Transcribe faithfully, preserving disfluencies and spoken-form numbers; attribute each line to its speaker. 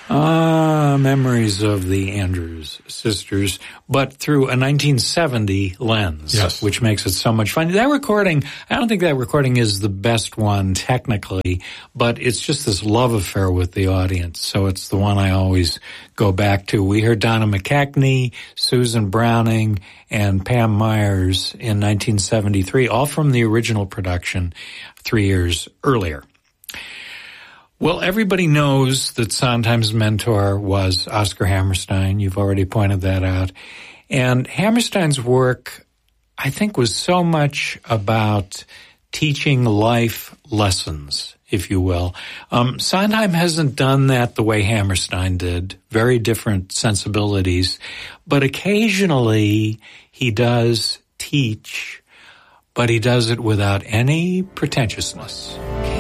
Speaker 1: Ah, memories of the Andrews Sisters, but through a nineteen seventy lens,
Speaker 2: yes.
Speaker 1: which makes it so much fun. That recording, I don't think that recording is the best one technically, but it's just this love affair with the audience, so it's the one I always go back to. We heard Donna McKechnie, Susan Browning, and Pam Myers in nineteen seventy-three, all from the original production three years earlier. Well, everybody knows that Sondheim's mentor was Oscar Hammerstein. You've already pointed that out. And Hammerstein's work, I think, was so much about teaching life lessons, if you will. Um, Sondheim hasn't done that the way Hammerstein did. Very different sensibilities. But occasionally he does teach, but he does it without any pretentiousness.